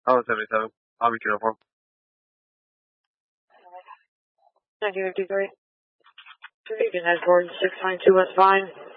Oh, 77. I'll be uniform. 1953. 2 you can head forward 692 West Vine.